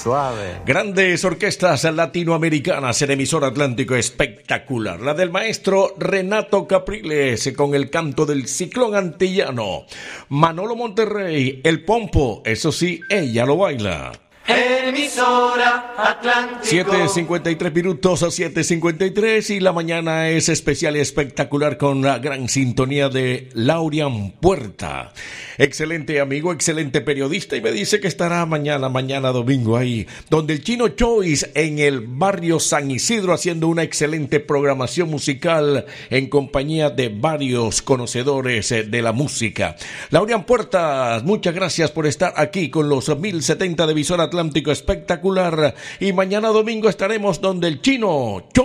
Suave. Grandes orquestas latinoamericanas en emisor Atlántico espectacular. La del maestro Renato Capriles con el canto del Ciclón Antillano. Manolo Monterrey, el pompo, eso sí, ella lo baila. Emisora Atlántico. 7:53 minutos a 7:53 y la mañana es especial y espectacular con la gran sintonía de Laurian Puerta. Excelente amigo, excelente periodista y me dice que estará mañana domingo ahí, donde el Chino Choice en el barrio San Isidro haciendo una excelente programación musical en compañía de varios conocedores de la música. Laurian Puerta, muchas gracias por estar aquí con los 1070 de Visor Atlántico espectacular y mañana domingo estaremos donde el Chino Choice.